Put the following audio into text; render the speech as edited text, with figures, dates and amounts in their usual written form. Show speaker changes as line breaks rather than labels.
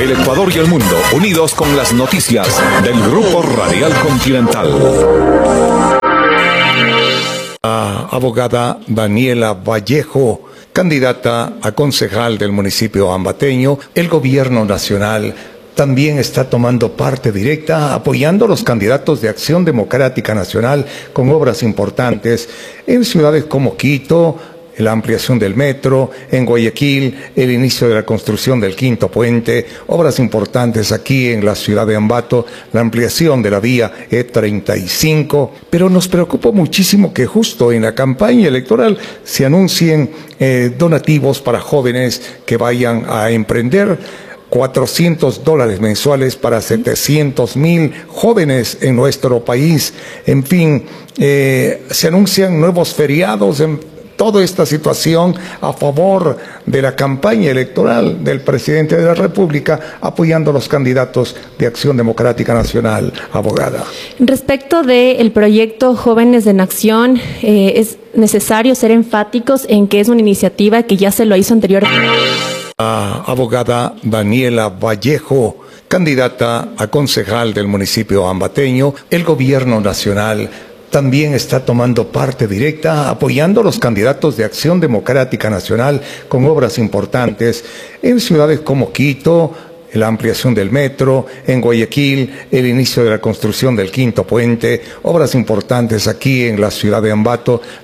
El Ecuador y el mundo unidos con las noticias del Grupo Radial Continental.
La abogada Daniela Vallejo, candidata a concejal del municipio ambateño. El gobierno nacional también está tomando parte directa, apoyando a los candidatos de Acción Democrática Nacional con obras importantes en ciudades como Quito, la ampliación del metro, en Guayaquil, el inicio de la construcción del quinto puente, obras importantes aquí en la ciudad de Ambato, la ampliación de la vía E35, pero nos preocupa muchísimo que justo en la campaña electoral se anuncien donativos para jóvenes que vayan a emprender. $400 mensuales para 700,000 jóvenes en nuestro país. En fin, se anuncian nuevos feriados en toda esta situación a favor de la campaña electoral del presidente de la República, apoyando a los candidatos de Acción Democrática Nacional. Abogada.
Respecto del proyecto Jóvenes en Acción, es necesario ser enfáticos en que es una iniciativa que ya se lo hizo anteriormente.
La abogada Daniela Vallejo, candidata a concejal del municipio ambateño. El gobierno nacional también está tomando parte directa, apoyando a los candidatos de Acción Democrática Nacional con obras importantes en ciudades como Quito, la ampliación del metro, en Guayaquil, el inicio de la construcción del quinto puente, obras importantes aquí en la ciudad de Ambato,